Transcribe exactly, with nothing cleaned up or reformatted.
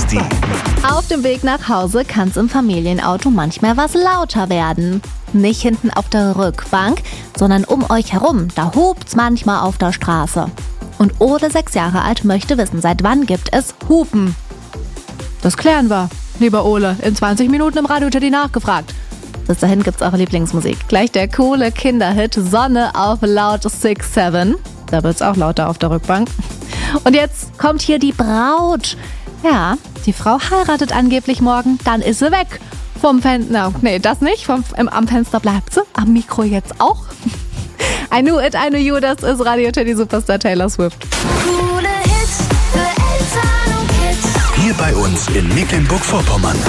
Basti. Auf dem Weg nach Hause kann's im Familienauto manchmal was lauter werden. Nicht hinten auf der Rückbank, sondern um euch herum. Da hupt's manchmal auf der Straße. Und Ole, sechs Jahre alt, möchte wissen, seit wann gibt es Hupen? Das klären wir, lieber Ole. In zwanzig Minuten im Radio Teddy nachgefragt. Bis dahin gibt's eure Lieblingsmusik. Gleich der coole Kinderhit Sonne auf laut six seven. Da wird's auch lauter auf der Rückbank. Und jetzt kommt hier die Braut. Ja, die Frau heiratet angeblich morgen, dann ist sie weg. Vom Fenster, nee, das nicht, vom, im, am Fenster bleibt sie, am Mikro jetzt auch. I knew it, I knew you, das ist Radio Teddy Superstar Taylor Swift. Coole Hits für Eltern und Kids. Hier bei uns in Mecklenburg-Vorpommern.